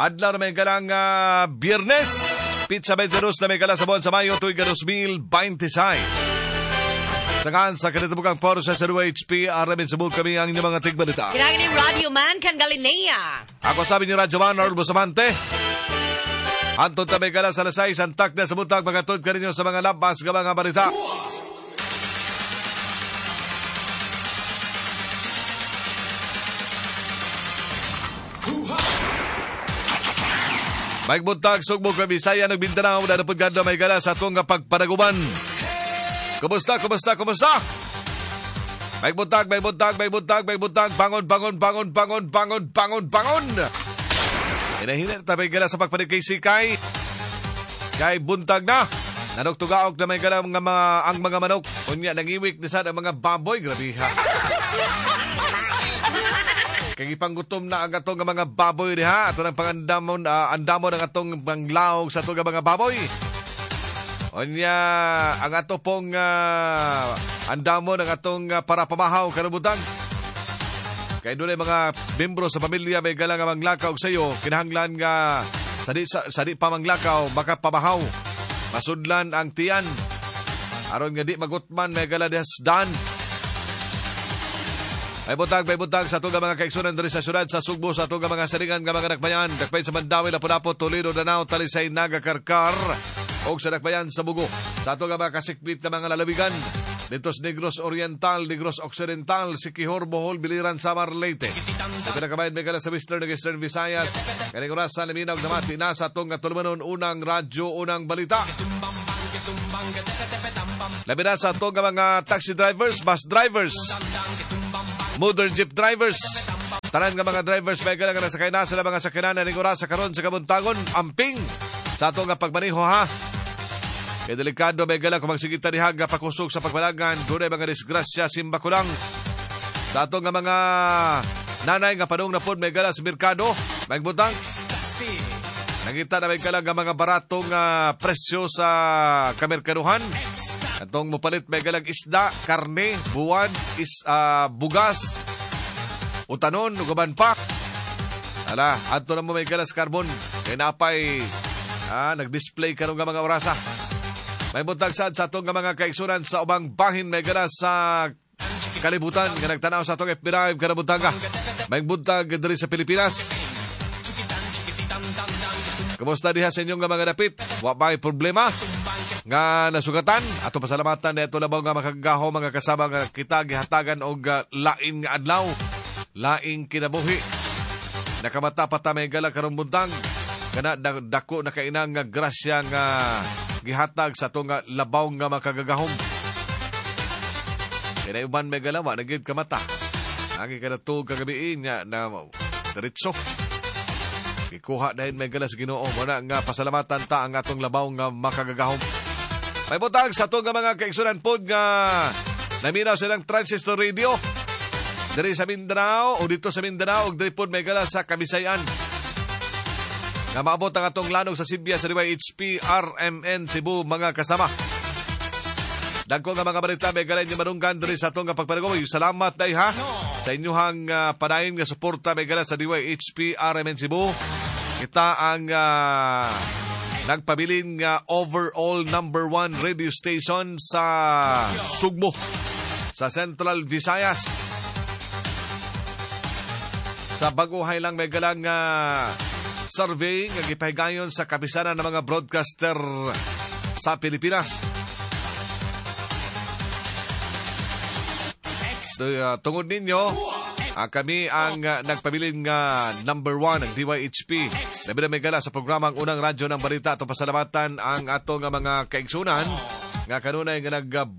Adlaw na may galang Biyernes. Pizza 22 na may galang sa buwan sa Mayo tuwing 2026. Sangan sa kanitubukang poro sa WHP, aramin sa buong kami ang inyong mga tigbalita. Kinagin ni Radio Man kang Galinea. Ako sabi ni Radio Man, Arl Bustamante. Antod na may galang sa lasay, santak na sa butag, magatod ka rin sa mga labas ng mga balita. Magbuntag, Sugbo, Bisaya, Mindanao, na napaganda may gala sa atong pagpanaguban. Kumusta? Magbuntag. Bangon. Hinahinir ta may gala sa pagpanikay-sikay. Kay buntag na. Nanok-tugaok na may gala ang mga manok. Unya, nangiwik na sa mga baboy. Grabe ha. Kaya ipanggutom na ang atong mga baboy diha. Ato ng pangandamon, andamon ang atong panglaog sa atong mga baboy. Onya, ang ato pong andamon ang atong para pamahaw karubutang. Kaya doon ay mga membro sa pamilya may galang ang manglakaw sa iyo. Kinahanglan nga sa di pa manglakaw, baka pamahaw. Masudlan ang tiyan. Aron nga di magutman may gala desdan. May butag sa itong mga kaigsunan dari sa syudad sa Sugbo, sa itong mga saringan ng mga nakbayan, dakbayan sa Mandawi, Lapu-Lapu, Toledo, Danao, Talisay, Naga, Karkar, o sa nakbayan sa Bugo, sa itong mga kasikpit ng mga lalawigan, dito sa Negros Oriental, Negros Occidental, Siquijor, Bohol, Biliran, Samar, Leyte. Sa pinakabayan, may gala sa Western Visayas, kaning oras sa Liminaw, namati na sa itong tulumanon, unang radyo, unang balita. Labi na sa itong mga taxi drivers, bus drivers, motor jeep drivers, tanan nga mga drivers may galang na sakay na sila mga sakyanan na oras sa karon sa kabuntagon, amping sa ato nga pagmaneho ha. Kaya delikado may galang kung magsigita ni Haga pakusog sa pagpalagan, doon ay mga disgrasya, simba ko lang. Sa ato nga mga nanay nga panong na po may galang sa merkado, may butang. Nangita na may galang nga mga baratong presyo sa kamerkaduhan. Atong mupalit may galang isda, karne, buwan, bugas, utanon, ugaban pa. Ala, ato na mo may galas carbon. Kaya napay nag-display ka nga mga orasa. May buntag sa atong nga mga kaigsunan sa ubang bahin may galas sa kalibutan. Nga nagtanaw sa atong FB kanabuntag ka. May buntag diri sa Pilipinas. Kumusta diha sa inyong mga dapit? Wa ba problema nga nasugatan? Ato pasalamatan na ito labaw nga makagaho mga kasama nga kita gihatagan og lain nga adlaw, laing kinabuhi. Nakamata pa ta may gala karong buntag. Kana dako na kainang nga grasya nga gihatag sa itong labaw nga makagagahom. Kaya uban may gala, wa nagid kamata. Nangi ka na ito kagabiin nga na diretso. Ikuha dahil may gala sa Ginoo. Muna nga pasalamatan ta ang atong labaw nga makagagahom. May butag sa itong mga kaigsunan po nga naminaw silang transistor radio. Dari sa Mindanao o dito sa Mindanao o dari po may gala sa Kabisayan. Nga maabot ang atong lanog sa Sibya sa WHP, RMN, Cebu, mga kasama. Dagko nga mga balita may gala niyo manunggan dari sa atong pagpanagoy. Salamat day ha sa inyuhang panayin nga suporta may gala sa WHP, RMN, Cebu. Kita ang nagpabilin nga overall number 1 radio station sa Sugbo, sa Central Visayas. Sa baguhay lang may galang survey nga gipahigayon sa kapisanan ng mga broadcaster sa Pilipinas. Tungod ninyo, kami ang nagpabilin nga number 1 ng DYHP. Labi na may gala sa programang Unang Radyo ng Balita. Ito pasalamatan ang ato nga mga kaigsunan nga kanunay nga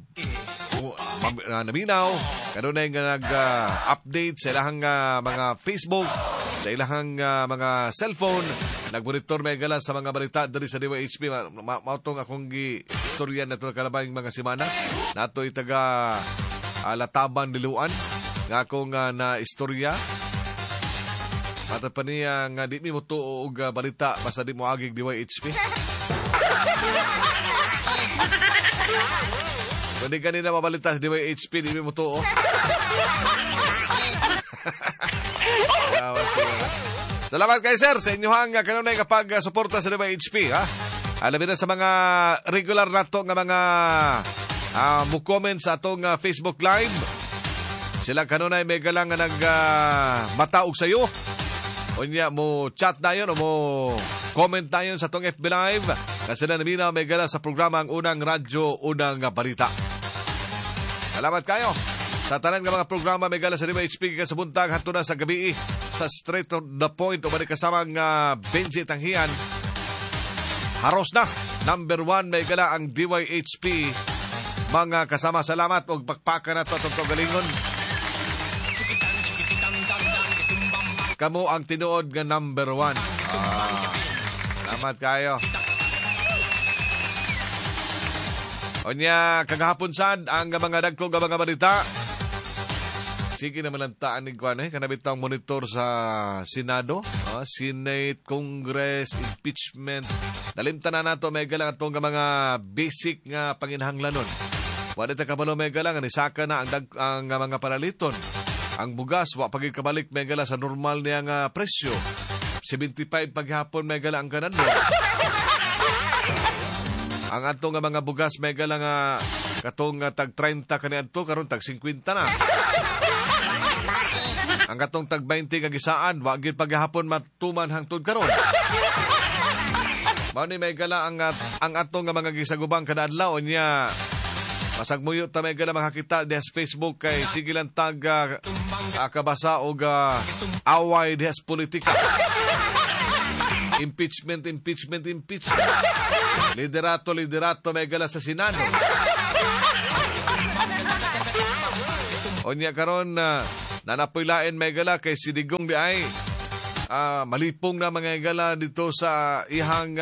naminaw, kanunay nga nag-update sa ilahang mga Facebook, sa ilahang mga cellphone. Nagmonitor may gala sa mga balita dari sa DYHP. Mautong akong istorya na ito kalabang mga simana. Nato itaga Lataban Diluan nga akong na istorya. Mata pa niya nga di mi mo tuog balita basta di mo agig DYHP. Kundi kanina mabalita sa DYHP, di mi mo tuog. Salamat kay sir sa inyong kanunay kapag suporta sa HP, ha? Alamin na sa mga regular nato nga mga mo-comment sa atong Facebook Live. Sila kanunay may galang nga nagmataog sa iyo. Unya mo chat na yun o mo comment na yun sa atong FB Live. Kasi na namin may galang sa programa ang Unang Radyo, Unang Balita. Salamat kayo. Sa tanan nga mga programa may gala sa HP ka sa buntag hanto na sa gabi sa Straight to the Point o balik kasamang Benji Tanghian. Haros na. Number 1 may gala ang DYHP. Mga kasama, salamat o pakpaka na to atong galingon. Kamo ang tinuod nga number 1. Salamat kayo. Onya, kagahapon sad ang mga dagko nga mga balita. Sige naman ang taan ni Kwan, kanabitang monitor sa Senado, Senate, Congress, impeachment. Nalimtan na nato may galang atong mga basic nga panginahanglanon. Wala ta kabalo may galang, nisaka na ang mga panaliton. Ang bugas, wa pagkabalik may galang sa normal niya nga presyo. 75 paghapon may galang ang kanan mo. Ang atong mga bugas may galang katong tag 30 kaniadto karon tag 50 na. Ang katong tag 20 nga gisaan wa gyud paghapon matuman hangtod karon. Mao ni may gala ang atong mga gisagubang kada adlaw nya masagmuyo ta may gala makakita des Facebook kay sige lang tag kabasa og away des politika. Impeachment. Liderato may gala sa Senado. Onya karon nanapoylain may gala kay si Digong di ay malipong na mga gala dito sa ihang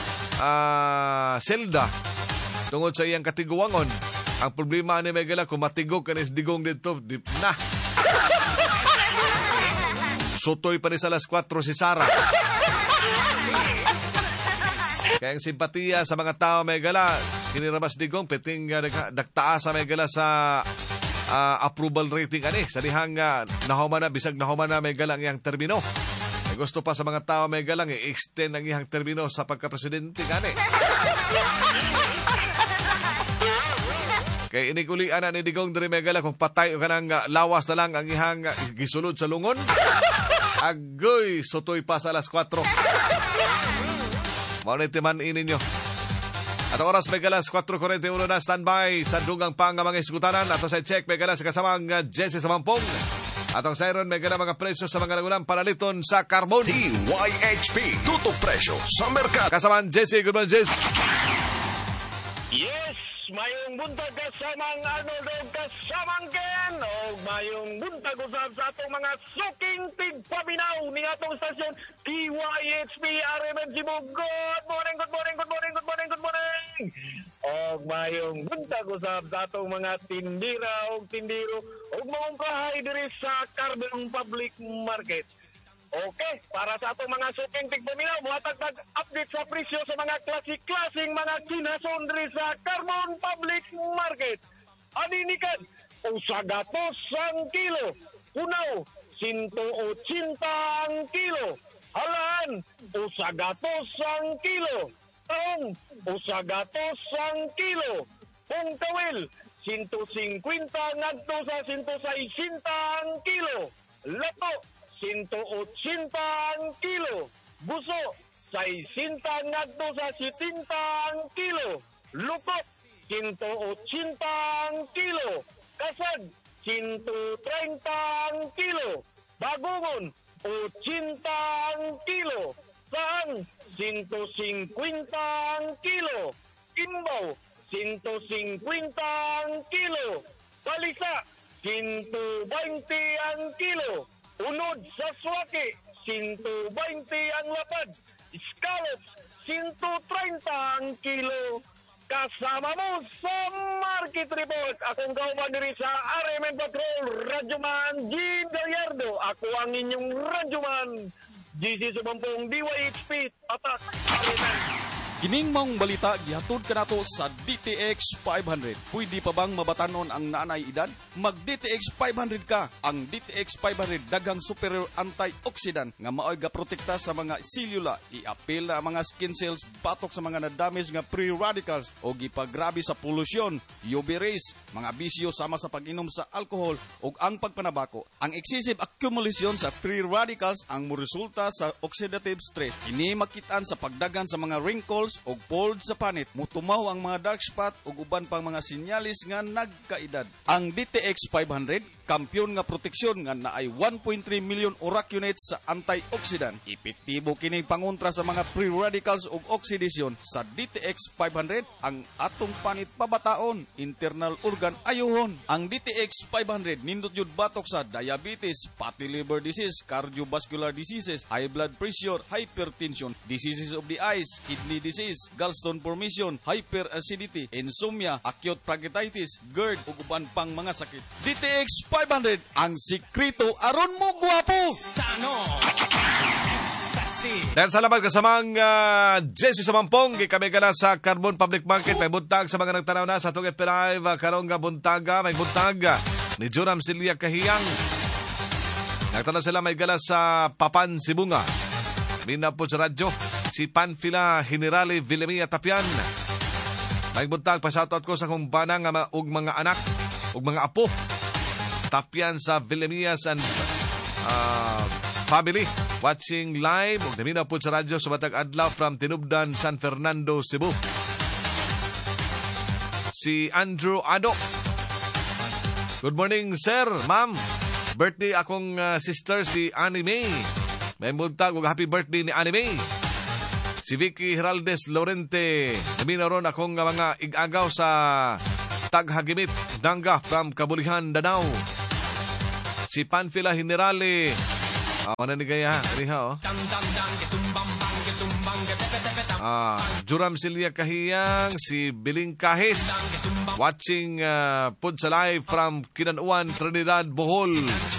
selda tungod sa iyang katiguangon. Ang problema ni may gala kung matigog ka ni Digong dito na sutoy pa ni sa alas 4 si Sara. Kaya ang simpatiya sa mga tao may gala kinirabas Digong peting daktaas sa may gala sa approval rating ani sa dihang nahuman na bisag nahuman na may galang iyang termino. May gusto pa sa mga tao may galang i-extend ang iyang termino sa pagka-presidente gani. Kay inigulian na ni Digong diri may gala kung patay o kanang lawas na lang ang iyang gisulod sa lungon. Agoy sutoy pa sa alas 4. Maunitiman ininyo. At ang oras may galas 4:41 na standby sa dugang pang mga iskutanan. At sa check may galas kasamang Jesse sa Mampong. At ang Siron may galas mga presyo sa mga nagulang panaliton sa carbon. DYHP, tutok presyo sa merkado. Kasamang Jesse, good morning Jesse. Yes, mayong buntag kasamang Arnold o kasamang Ken o mayong buntag usab sa atong mga suking tigpaminaw ni atong stasyon DYHP RMN Cebu. Good morning. O mayong buntag usab sa atong mga tindira o tindiro o maungkahay diri sa Carbon Public Market. Okay, para sa atong mga suking tigpaminaw, muhatag update sa presyo sa mga klasik-klasing mga kinason diri sa Carbon Public Market. Aninikan, usagatos ang kilo. Unaw, 180 ang kilo. Halaan, usagatos ang kilo. Taong, usagatos ang kilo. Pungkawil, 150 ngadto sa 160 ang kilo. Lato, 180 ang kilo. Buso, 60 ngadto sa 70 ang kilo. Lukot, 180 ang kilo. Kasag, 130 ang kilo. Bagungon, 80 ang kilo. Saan, 150 ang kilo. Imbaw, 150 ang kilo. Balisa, 120 ang kilo. Unod sa swaki, 120 ang lapad. Scallops, 130 ang kilo. Kasama mo sa Market Report. Akong kauban diri sa RMN Patrol, Radyoman G. Gallardo. Ako ang inyong Radyoman, GC Sumampong DYHP. Atak RMN. Kining maong balita gihatod kanato sa DTX 500. Pwede pa bang mabatanon ang naanay edad? Mag DTX 500 ka. Ang DTX 500 daghang superior antioxidant nga maoy ga protekta sa mga selula, iapil na mga skin cells, batok sa mga na-damage nga free radicals o gipagrabe sa polusyon, UV rays, mga bisyo sama sa pag-inom sa alcohol o ang pagpanabako. Ang excessive accumulation sa free radicals ang moresulta sa oxidative stress. Ini makitaan sa pagdagan sa mga wrinkles o folds sa panit, mutumaw ang mga dark spot o uban pang mga sinyalis nga nagkaedad. Ang DTX 500 kampyon nga proteksyon nga naay 1.3 million ORAC units sa antioxidant. Epektibo kini pangontra sa mga free radicals ug oxidation. Sa DTX 500 ang atong panit pabataon, internal organ ayuhon. Ang DTX 500 nindot jud batok sa diabetes, fatty liver disease, cardiovascular diseases, high blood pressure, hypertension, diseases of the eyes, kidney disease, gallstone formation, hyperacidity, insomnia, acute pancreatitis, GERD ug uban pang mga sakit. DTX 500 ang sikreto aron mo gwapo. Dan salamat kasamang Jesse Samampong kami kana sa Carbon Public Market. May buntag sa mga nagtanaw na sa atong F5 karong nga buntaga. May buntag ni Joram Silya Kahiyang. Nagtanaw sila may gala sa Papan Sibunga. Mina po sa radyo si Panfila Generale Villamia Tapian. May buntag pa-shoutout ko sa kong banang ug mga anak ug mga apo Tapian sa Villamias and family watching live ug namina po sa radyo sa Batag Adlaw from Tinubdan, San Fernando, Cebu. Si Andrew Ado. Good morning, sir, ma'am. Birthday akong sister si Annie May. May buntag ug happy birthday ni Annie May. Si Vicky Heraldes Lorente. Namina ron akong mga igagaw sa Taghagimit, Danga from Kabulihan, Danau. Si Panfila Generale. Ano ni gaya? Joram Silya Kahiyang. Si Biling Kahis. Watching pud sa live from Kinanuan, Trinidad, Bohol.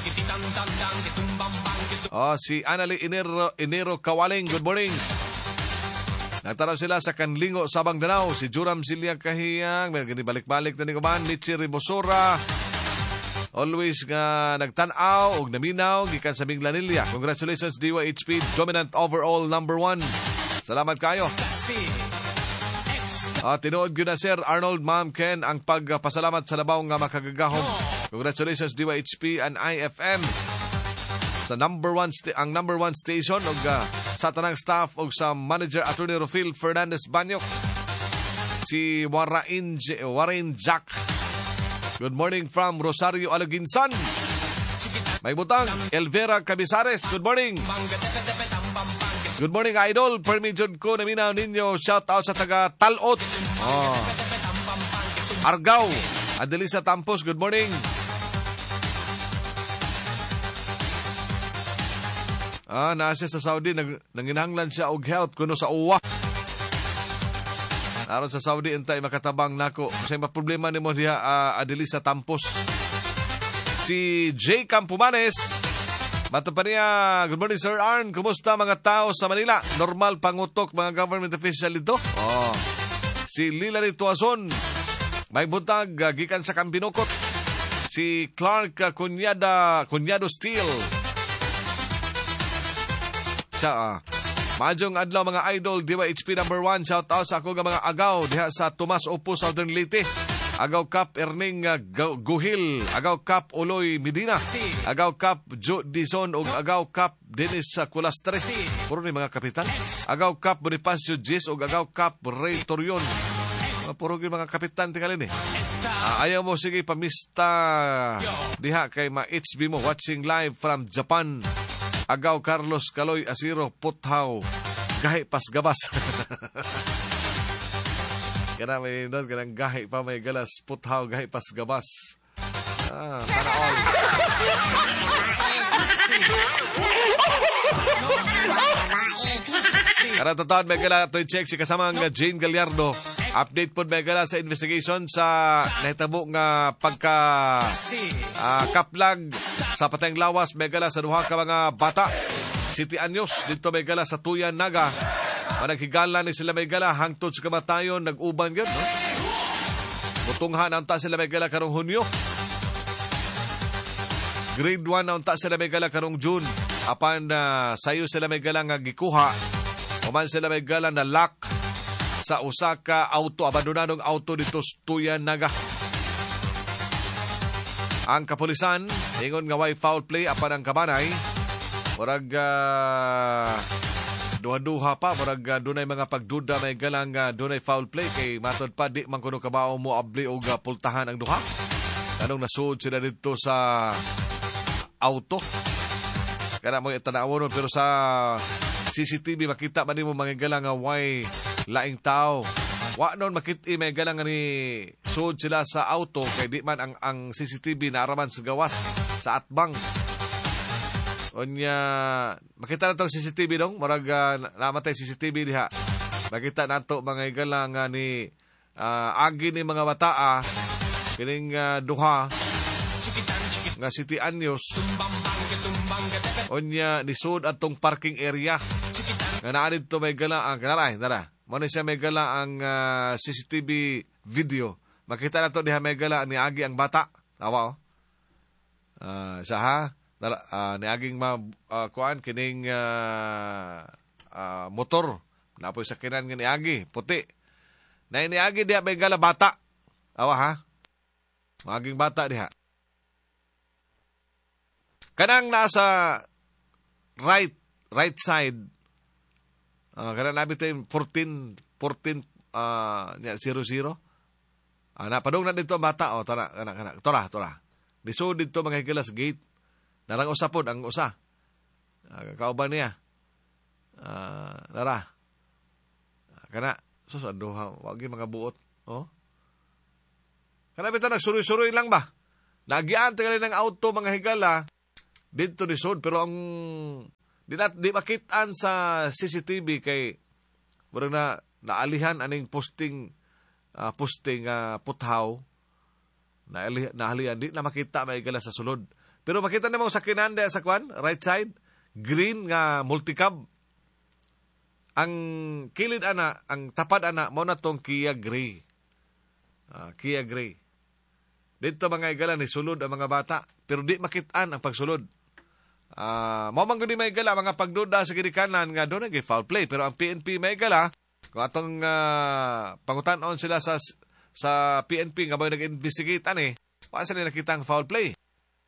Si Anali Inero Kawaling. Good morning. Nagtaraw sila sa Kanlingo, Sabang Danau. Si Joram Silya Kahiyang. May balik-balik na ni Kuman. Nietzsche Ribosora. Always nga nagtanaw og naminaw gikan sa Minglanilla. Congratulations DYHP, dominant overall number 1. Salamat kayo. Tinuod gyud na Sir Arnold, Ma'am Ken ang pagpasalamat sa labaw nga makagagahom. Congratulations DYHP and IFM sa ang number 1 station og sa tanang staff og sa manager Attorney Rufil Fernandez Banyok. Si Warain Jack. Good morning from Rosario, Alaginsan. May butang, Elvera Cabisares. Good morning. Good morning, Idol. Permijod ko na minaw ninyo. Shout out sa taga Talot. Argao. Adelisa Tampos. Good morning. Nasa sa Saudi. Nanginahanglan siya og help kuno sa uwa. Aron sa Saudi intay makatabang nako. Kasi problema nimo diha Adelisa Tampos. Si J. Campumanes. Bato pa niya, good morning Sir Arn. Kumusta mga tao sa Manila? Normal pangutok mga government official dito? Si Lila Tuason. May buntag gikan sa Kampinukot. Si Clark Cunyado Steel. Siya Majong adlaw mga idol, DYHP number 1. Shout out sa ako nga mga agaw diha sa Tomas Opo, Southern Leyte. Agaw Kap Erning Guhil, Agaw Kap Uloy Medina, Agaw Kap Jo Dizon ug Agaw Kap Dennis Culastre. Puro ni mga kapitan. Agaw Kap Bonifacio Gis ug Agaw Kap Ray Torion. Puro ni mga kapitan tingali ni. Ayaw mo sige pamista diha kay ma-HB mo watching live from Japan. Agaw Carlos Kaloy Asiro Puthaw gahi pas gabas. Kana may doon kanang gahi pa may galas Puthaw gahi pas gabas. Sana all. Karang tatawad may gala to check si kasamang Jane Gallardo. Update po may gala sa investigation sa nahitabo nga pagka kaplag sa Patayng Lawas. May gala sa duha ka mga bata. City Anyos dito may gala sa Tuyan Naga. Managhigala ni sila may gala hangtod sa kamatayon nag-uban gyud no. Mutunghan ang ta sila may gala karong Hunyo. Grade 1 ang ta sila may gala karong June. Apan sayo sila may gala nga gikuha. Human sila may gala na lock sa usa ka auto, abandonadong auto dito Tuyan Naga. Ang kapulisan ingon nga way foul play apan ang kabanay murag duha-duha pa, murag dunay mga pagduda may galang dunay foul play kay matod pa di man kuno kabao mo abli og pultahan ang duha. Kanong nasuod sila dito sa auto. Kana mo itanawon pero sa CCTV makita man nimo mga galang nga way laing tao. Wa noon makit-i may galang ni suod sila sa auto kay di man ang CCTV naaraman sa gawas sa atbang. Onya, makita na itong CCTV dong. Marag namatay CCTV diha. Makita na ito mga igalang ni agi ni mga bataa. Kining duha. Nga City Anyos. Onya, nisod atong parking area. Nga naanid ito may galang. Kanaray, nara. Muna siya may galang ang CCTV video. Makita na ito diha may galang ni agi ang bata. Awa sa ha. Niaging kuan kining motor napoy sa kinan nga niagi puti na niagi diha may gala bata awa ha maging bata diha kanang nasa right side kanang nabi tayo 14 00 napadong na dito ang bata tora lisod dito mga higilas gate. Narang usapod ang usa. Kauban niya. Nara. Kana sus aduha wagi mga buot. Oh. Kana bitaw nagsuroy-suroy lang ba? Nagian tingali ng auto mga higala dito ni sud pero ang di makitaan sa CCTV kay murag na naalihan aning posting puthaw. Naalihan di na makita may higala sa sulod. Pero makita naman sa kinanda sa kwan, right side, green nga multicab. Ang kilid ana, ang tapad ana, mo na tong Kia Gray. Kia Gray. Dito mga igala ni sulod ang mga bata, pero di makitaan ang pagsulod. Mamang guni may igala, mga pagduda sa ginikanan nga doon nag foul play. Pero ang PNP may igala, kung atong pangutanon sila sa PNP nga ba nag-investigate paano sila nakita ang foul play?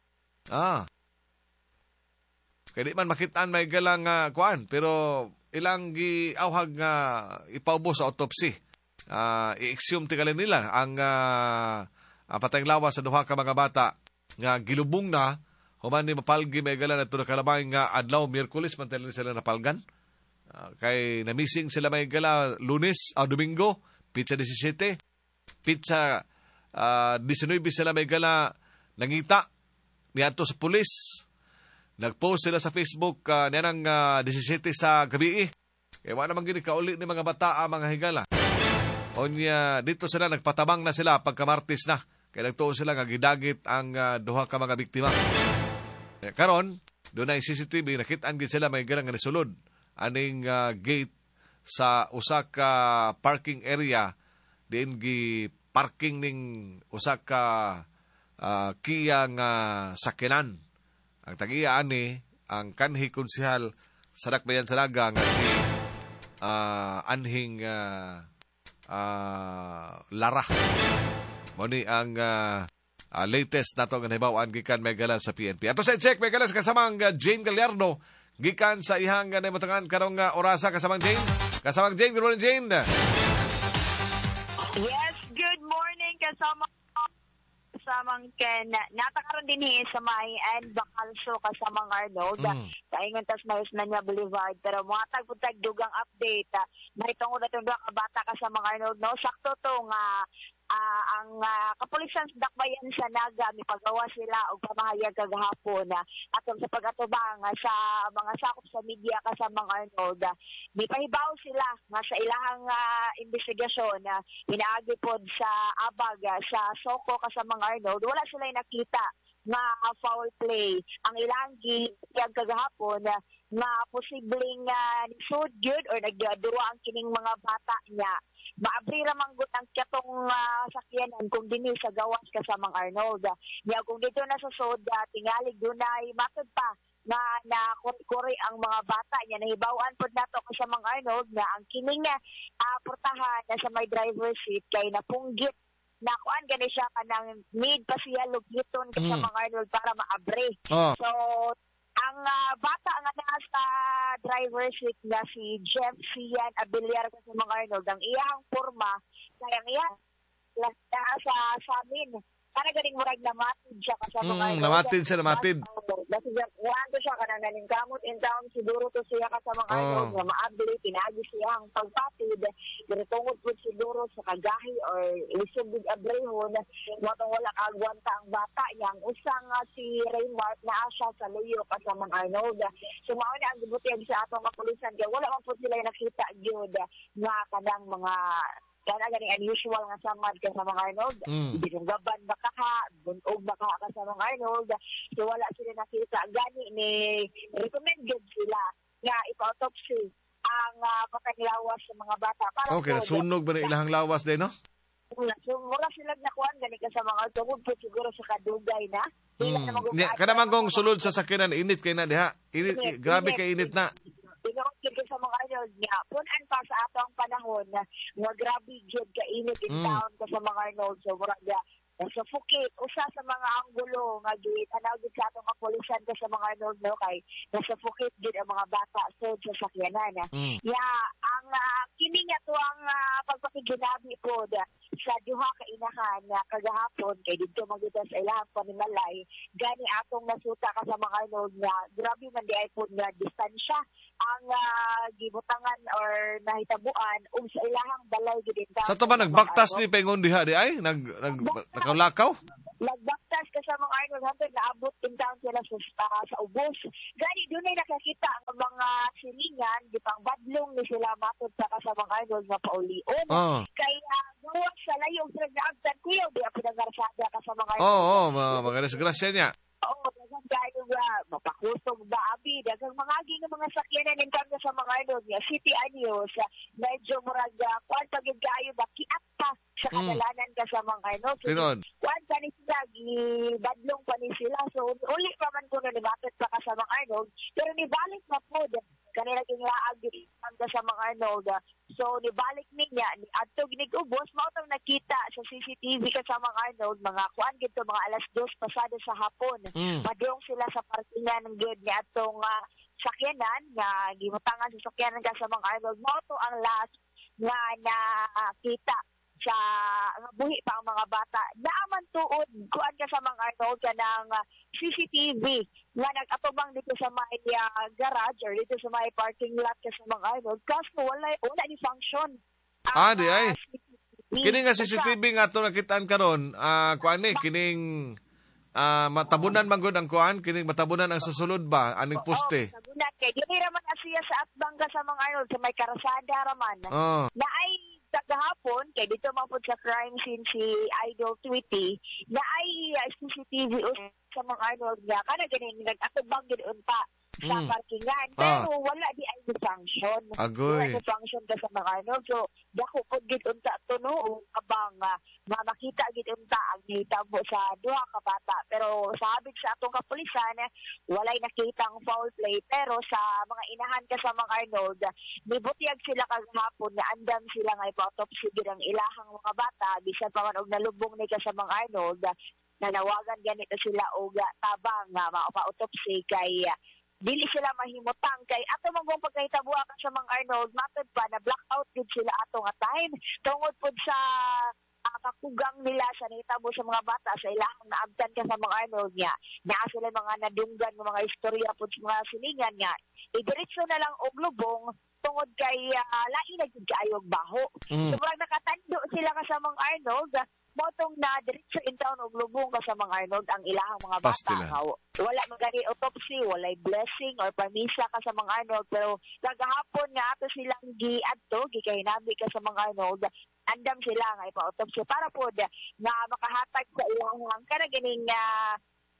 Kaya di man makitaan may galang kuan pero ilang giawhag nga ipaubos sa autopsy. I-exhume tingali nila ang patayng lawas sa duha ka mga bata nga gilubong na human ni mapalgi may galang at nakalabay nga adlaw Miyerkules man sila napalgan. Kay namising sila may gala Lunes o Domingo, pizza 17, pizza 19 sila may gala nangita niadto sa pulis. Nagpost sila sa Facebook niyanang 17 sa gabi. Kaya wala naman gini kauli ni mga bata mga higala. Onya dito sila nagpatabang na sila pagkamartis na. Kaya nagtuon sila nga gidagit ang duha ka mga biktima. Karon doon ay CCTV nakitaan gid sila may galang nga nisulod aning gate sa usa ka parking area diin gi parking ning usa ka Kia nga sakinan. Ang tagiya ani ang kanhi konsehal sa Dakbayan sa Naga nga si Anhing Lara. Muni ang latest nato nga nahibaw-an gikan megala sa PNP. Ato sa check megala sa kasamang Jane Gallardo gikan sa ihang naibutangan karong orasa kasamang Jane. Kasamang Jane, good morning Jane. Yes, good morning kasamang Ken. Natakaroon din sa may and Bacalso kasamang Arnold. Kaingon tas mayos na niya Boulevard. Pero mga tagpuntag dugang update. May tungod na itong bata kasamang Arnold. No? Sakto to nga ang kapulisan sa Dakbayan sa Naga mipagawa sila og pamahayag kagahapon atong sa pag-atubang sa mga sakop sa media kasamang Arnold. Mipahibaw sila nga sa ilahang investigasyon pinaagi pod sa abag sa Soko kasamang Arnold wala sila nakita nga foul play. Ang ilang giyag kagahapon nga posibleng nisud gyud or nagdura ang kining mga bata niya. Maabri ra man gud ang katong sakyanan kung dinhi sa gawas kasamang Arnold. Nya kung dito na sa soda tingali dunay matud pa na kuri ang mga bata niya nahibawan pod nato kasamang Arnold nga ang kining portahan na sa may driver seat kay napunggit na kuan gani siya kanang need pa siya lugiton kasamang Arnold para maabre. So ang bata nga nasa driver seat nga si Jeff Sian Abiliar sa mga Arnold, ang iyang porma, kaya nga sa amin. Para galing murag namatid siya kasama Arnold. Namatid. Kasi wando siya kanang naningkamot in town, siguro to siya kasama Arnold, nga maabli, pinagi siya ang pagpatid, diretungod po siguro sa kagahi or lisod big abrehon, matong wala kagwanta ang bata niya. Ang usang si Raymart na asya sa luyo kasama Arnold. Sumaon na ang gibutiyag sa atong kapulisan, kaya wala man po sila nakita yun nga kanang mga kaya ganing unusual nga samad ka sa mga Arnold. Binunggaban bakaha, bunog bakaha ka sa mga Arnold. So wala sila nakita. Gani ni recommended sila nga ipa-autopsy ang pagkanilawas sa mga bata. Para okay, nasunog ba na ilahang lawas din, no? So mura sila nakuhan, gani ka sa mga tungod po siguro sa kadugay na. Kanaman kong sulod sa sakyanan, init kayo na diha. Grabe kay init na. Pinakot ko sa mga Arnold nga, punan pa sa atong panahon nga grabe gyud ka init in town ka sa mga Arnold. So murag suffocate usa sa mga anggulo nga gitanaw gid sa atong kapulisan ka sa mga Arnold no kay nasuffocate gid ang mga bata so sa sakyanan. Ang kini nga to ang pagpakiginabi po sa duha ka inahan nga kagahapon kay didto magita sa ilahang panimalay gani atong nasuta ka sa mga Arnold nga grabe man di ay po nga distansya ang gibutangan or nahitabuan sa ilahang balay gid in town. Sa to ba nagbaktas ni pengon diha di ay naglakaw? Nagbaktas ka sa mga Arnold hangtod naabot in town sila sa ubos. Gani dunay nakakita ang mga silingan di pang badlong ni sila matod sa kasamang Arnold nga paulion. Kaya gawa sa layong sila naagtan kuya di ako nangarsada ka sa mga Arnold. Mga desgrasya niya. Oo, dagang gaya nga, mapakusog ba, abi, dagang mga mga sakyanan in terms sa mga Arnold niya, City Anyos, medyo murag, kuwan pagid kayo ba, kiat pa sa kadalanan ka sa mga Arnold. So, kuwan pa ni sila, badlong pa ni sila, so uli pa man ko na nibatot pa ka sa mga Arnold, pero nibalik na po, kanila kinglaag ka sa mga Arnold. So, nibalik niya, adto ginigubos, mautang nakita sa CCTV ka sa mga Arnold, mga kuan gito, mga alas 2 pasado sa hapon. Madung sila sa parkingan ng good niya atong sakyanan, nga gimutangan sa sakyanan ka sa mga Arnold. Mauto ang last nga nakita sa buhi pa ang mga bata. Naaman tuod, kuan ka sa mga Arnold ka ng CCTV nga nag-atubang dito sa may garage or dito sa may parking lot ka sa mga Arnold. Kasi wala ni function. Di ay. Kini nga CCTV nga ito nakitaan karon, kuan ni, kining matabunan man gud ang kuan, kining matabunan ang sasulod ba, aning poste. Matabunan kay dili ra man asiya sa atbang ka sa mga Arnold sa may karasada ra man. Na ay kagahapon kay dito mapod sa crime scene si Idol Tweety na ay CCTV sa mga Arnold nga kana ganing nag-atubang gid unta sa parkingan pero wala di ay function. Wala di function ka sa mga Arnold. So dako pud gid unta tuno abang makita gid unta ang hitabo sa duha ka bata pero sabi sa atong kapulisan walay nakitang foul play pero sa mga inahan ka sa mga Arnold nibutyag sila kagahapon na andam sila nga ipa-autopsy gid ang ilahang mga bata bisan pa man og nalubong ni ka sa mga Arnold nanawagan ganito sila og tabang nga mapa-autopsy kay dili sila mahimutang kay ato mong pagkahitabuha ka sa mga Arnold matod pa na blackout gid sila ato nga time tungod pod sa kakugang nila sa nahitabo sa mga bata sa ilahang naabtan ka sa mga Arnold niya naa sila mga nadunggan ng mga istorya pod sa mga silingan nga idiretso na lang og lubong tungod kay lain na gid kaayog baho so pag nakatando sila ka sa mga Arnold motong na diretso in town og lubong ka sa mga Arnold ang ilahang mga bata wala magani autopsy walay blessing or pamisa ka sa mga Arnold pero kagahapon nga ato silang giadto gikahinabi ka sa mga Arnold andam sila nga ipa-autopsy para po nga makahatag sa ilahang kana ganing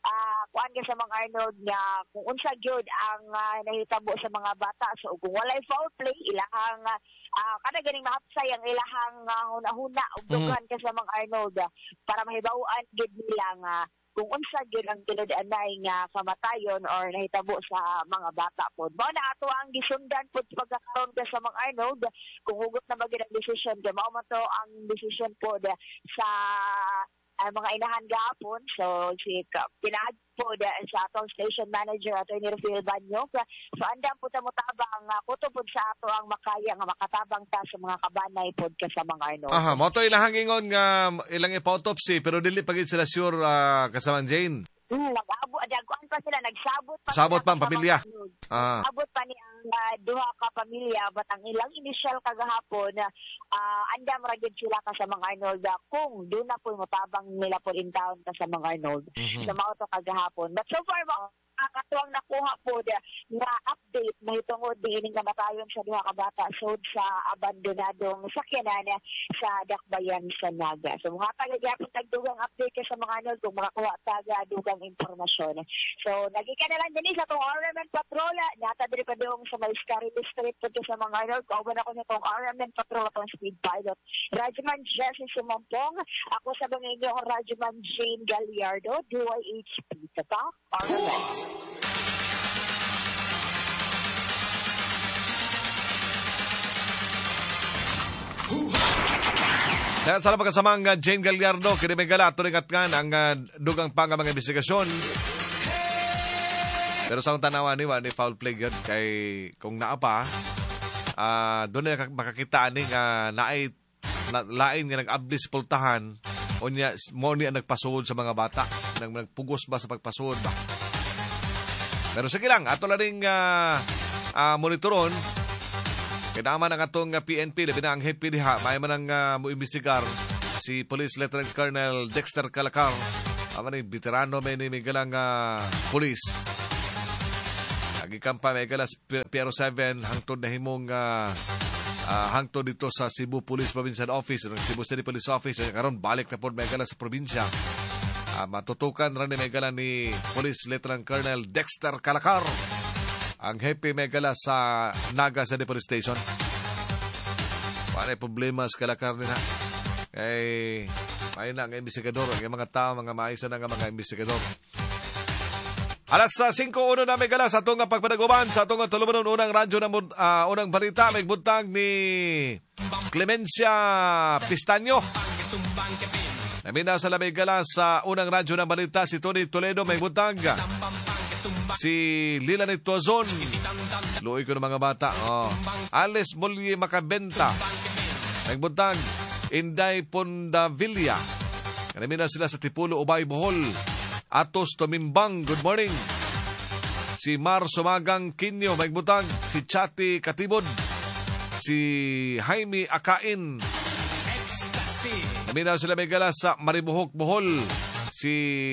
kuan ka sa mga Arnold nga kung unsa gyud ang nahitabo sa mga bata. So kung walay foul play, ilahang kada ganing mahapsay ang ilahang hunahuna ug dugan ka sa mga Arnold para mahibaw-an gid nila nga kung unsa gyud ang tinud-anay nga kamatayon or nahitabo sa mga bata pod. Mao na ato ang gisundan pod pagkakaroon ka sa mga Arnold kung hugot na magid ang decision kay mao man to ang decision pod sa mga inahan gahapon. So si pinahad po sa atong station manager Attorney Rafael Banyog. So andam po ta mo tabang kuto po sa ato ang makaya nga makatabang ta sa mga kabanay pod ka sa mga Arnold. Aha, mo to ilahang ingon nga ilang ipa-autopsy pero dili pa gid sila sure kasama Jane. Nag-abot, pa sila, nagsabot pa. Sabot pa ang pamilya. Sabot pa ni ang duha ka pamilya, but ang ilang initial kagahapon, andam ragid sila ka sa mga Arnold, kung doon na po matabang nila po in town ka sa mga Arnold. Sa mga to kagahapon. But so far, katuwang nakuha po na update na hitungod diining kamatayon sa duha ka bata sud sa abandonadong sakyanan sa Dakbayan sa Naga. So mga tagagyapon tagdugang update sa mga Arnold kung makakuha taga dugang impormasyon. So nagika na lang din sa tong RMN Patrol nata diri pa dong sa may Scarili Street po sa mga Arnold. Kauban ako nitong RMN Patrol atong speed pilot Radyoman Jesse Sumampong. Ako sa mga inyong Radyoman Jane Gallardo, DYHP. Tata, RMN. Kaya sa pagkasamang Jane Gallardo, kinimigala at turingatkan ang dugang pang mga investigasyon. Pero sa akong tanawa ni foul play yun. Kay kung naapa, doon na makakita ni lain nga nag-ablis pultahan o niya, mo niya nagpasuod sa mga bata. Nagpugos ba sa pagpasuod ba? Pero sige lang, ato lang rin monitoron. Kinaman ang atong PNP, labi na ang hepe diha, may man ang muimbestigar si Police Lieutenant Colonel Dexter Calacar. Ang veterano may galang police. Nagikampa may galas Piero 7 hangtod na himong hangtod dito sa Cebu Police Provincial Office, Cebu City Police Office. Karon balik na po may galas sa probinsya. Matutukan rin ni Megala ni Police Lieutenant Colonel Dexter Calacar, ang hepe Megala sa Naga City Police Station. Paano problema sa Calacar nila? Ay na ang investigador, ang mga tao, mga maisa na nga mga investigador. Alas 5:01 na Megala sa itong pagpadaguban sa itong tulumanon unang radyo ng unang balita. May buntag ni Clemencia Pistaño. Naminaw sa labay gala sa unang radyo ng balita si Tony Toledo, may butang. Si Lila Nituazon, luoy ko ng mga bata. Alice Molye Macabenta, may butang. Inday Pondavilla, naminaw sila sa Tipulo, Ubay, Bohol. Atos Tomimbang, good morning. Si Mar Sumagang Kinyo, may butang. Si Chati Katibod, si Jaime Akain. Naminaw sila may gala sa Maribuhok, Bohol. Si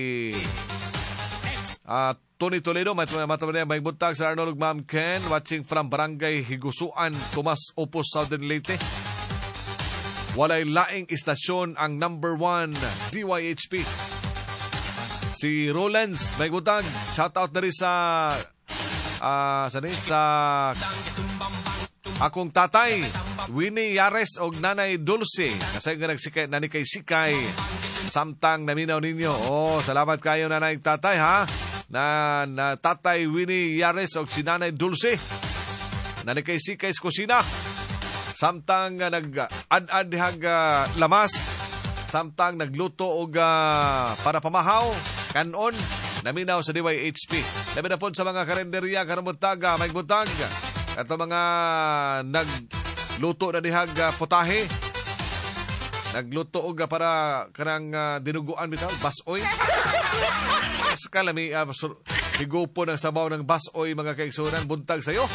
Tony Toledo, may buntag sa Arnold Ma'am Ken, watching from Barangay Higusuan, Tomas Opus, Southern Leyte. Walay laing istasyon ang number 1 DYHP. Si Rollins, may buntag. Shout out na rin sa akong tatay Winnie Yares og Nanay Dulce, kasi nga nagsikay nani kay Sikay samtang naminaw ninyo. Salamat kayo nanay tatay ha. Na tatay Winnie Yares og si Nanay Dulce nani kay Sikay sa kusina samtang nag-ad-ad dihag lamas, samtang nagluto og para pamahaw kanon naminaw sa DYHP. Labi na po sa mga karinderya karamutaga may butag ato mga nagluto na dihag potahe, nagluto og para kanang dinuguan bitaw basoy. Kalami higupo ng sabaw ng basoy mga kaigsunan, buntag sayo.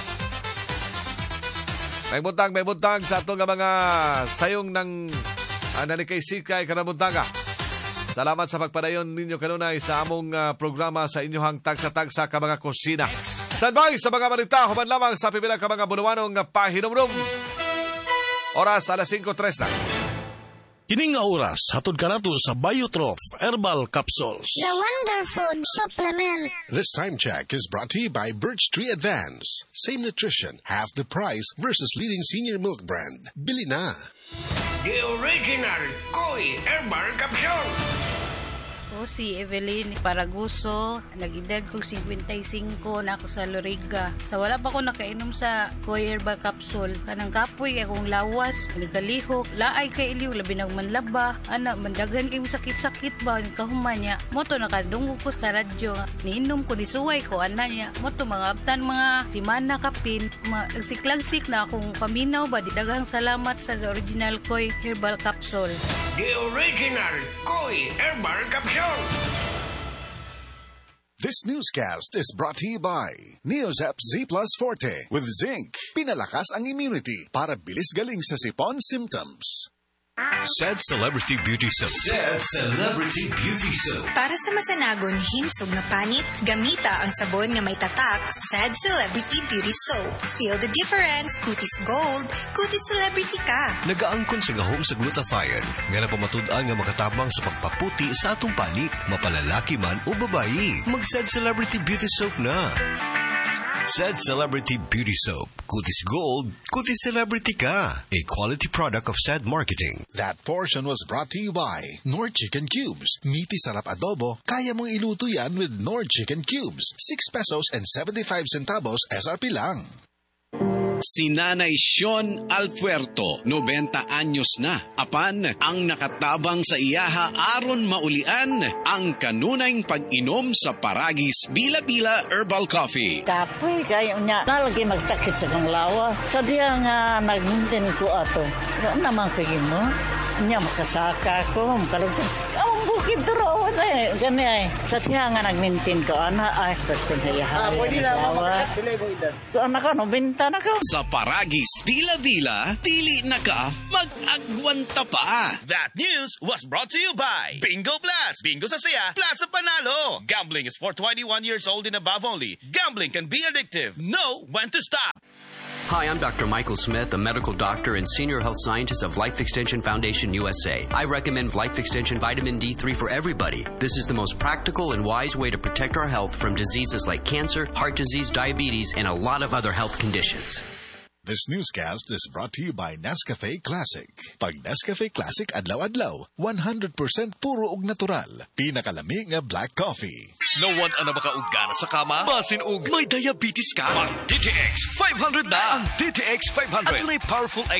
May buntag sa ato nga mga sayong ng nanikay Sikay kanabuntaga. Salamat sa pagpadayon ninyo kanunay sa among programa sa inyohang tagsa-tagsa ka mga kusina. Standby sa mga balita, human lamang sa pipila ka mga bunuanong pahinomrom. Oras alas 5:03 na. Kining nga oras, hatod ka nato sa Biotrof Herbal Capsules. The Wonder Food Supplement. This time check is brought to you by Birch Tree Advance. Same nutrition, half the price versus leading senior milk brand. Bili na. The original Koi Herbal Capsule. Ako si Evelyn Paraguso, nag-edad kong 55 na ako sa Loriga. Sa wala pa ko nakainom sa Koi Herbal Capsule, kanang kapoy akong lawas, nagkalihok, laay kay iliw, labi ng manlaba, mandagan kay sakit-sakit ba, kahuman niya. Moto nakadungog ko sa radyo, niinom ko, nisuway ko, niya. Moto mga abtan, mga simana kapin, nagsiklagsik na akong paminaw ba, daghang salamat sa original Koi Herbal Capsule. The original Koi Herbal Capsule. This newscast is brought to you by Neozep Z Plus Forte with zinc. Pinalakas ang immunity para bilis galing sa sipon symptoms. Said Celebrity Beauty Soap. Said Celebrity Beauty Soap. Para sa masanagon himsog nga panit, gamita ang sabon nga may tatak Said Celebrity Beauty Soap. Feel the difference, kutis gold, kutis celebrity ka. Nagaangkon sa gahom sa glutathione, nga napamatud-an nga makatabang sa pagpaputi sa atong panit, mapalalaki man o babayi. Mag-Said Celebrity Beauty Soap na. Said Celebrity Beauty Soap. Kutis Gold, Kutis Celebrity ka. A quality product of Said Marketing. That portion was brought to you by Nord Chicken Cubes. Meaty sarap adobo, kaya mong iluto yan with Nord Chicken Cubes. 6 pesos and 75 centavos SRP lang. Si Nanay Sean Alpuerto, 90 anyos na. Apan, ang nakatabang sa iyaha aron maulian ang kanunayng pag-inom sa Paragis Bila-Bila Herbal Coffee. Kapoy kayo niya, nalagi magsakit sa kong lawa. Sadya nga nag-maintain ko ato. Yan naman kayo mo. Niya makasaka ko, makalagsan. Ang bukid turo eh. Gani ay. Sadya nga nag-maintain ko. Ay, pwede na iyaha. Pwede na, mapagkastilay mo idan. So, anak ko, binta na ko. Sa Paragis Bila-Bila, dili na ka mag-agwanta pa. That news was brought to you by Bingo Plus. Bingo sa saya, plus sa panalo. Gambling is for 21 years old and above only. Gambling can be addictive. Know when to stop. Hi, I'm Dr. Michael Smith, a medical doctor and senior health scientist of Life Extension Foundation USA. I recommend Life Extension Vitamin D3 for everybody. This is the most practical and wise way to protect our health from diseases like cancer, heart disease, diabetes, and a lot of other health conditions. This newscast is brought to you by Nescafe Classic. Pag Nescafe Classic adlaw-adlaw, 100% puro ug natural. Pinakalami nga black coffee. Nawan ang makaugana sa kama? Basin ug may diabetes ka? Mag DTX 500 na! Ang DTX 500 at may powerful